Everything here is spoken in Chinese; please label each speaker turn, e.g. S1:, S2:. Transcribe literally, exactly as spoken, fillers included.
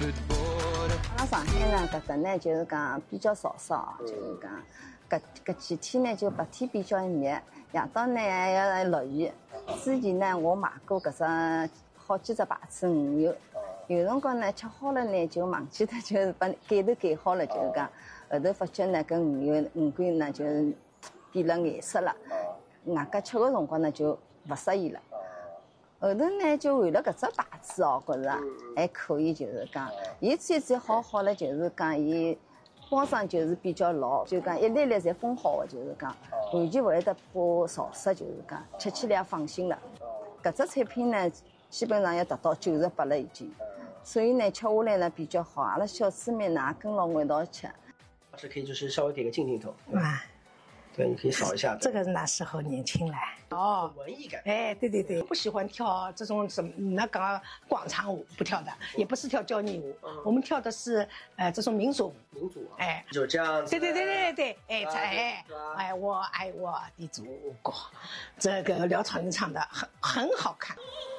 S1: 阿拉上海呢，搿搭呢就是讲比较潮湿哦，就是讲搿搿几天呢就白天比较热，夜到呢还要落雨。之前呢我买过搿只好几只牌子鱼油，有辰光呢吃好了呢就忘记脱，就是把盖头盖好了，就是讲后头发觉呢搿鱼油鱼干呢就是变了颜色了，外加吃个辰光呢就勿适宜了。后头呢就换了搿只牌子哦，觉着还可以，就是讲伊最最好好了，就是讲伊包装就是比较牢，就讲一粒粒侪封好的，就是讲完全勿会得怕潮湿，就是讲吃起来也放心了。搿只产品呢基本上要达到九十八了已经，所以呢吃下来呢比较好，阿拉小师妹呢也跟牢我一道吃。
S2: 老师可以就是稍微给个近镜头
S3: 啊。
S2: 对，你可以扫一下。
S3: 这个那时候年轻了哦，
S2: 文艺感。
S3: 哎，对对对，不喜欢跳这种什么那个广场舞，不跳的，也不是跳交谊舞，嗯、我们跳的是呃这种民族舞。
S2: 民族啊，
S3: 哎，
S2: 就这样子。
S3: 对对对对对，哎哎哎，哎，我爱我的祖国，这个廖超英唱的很很好看。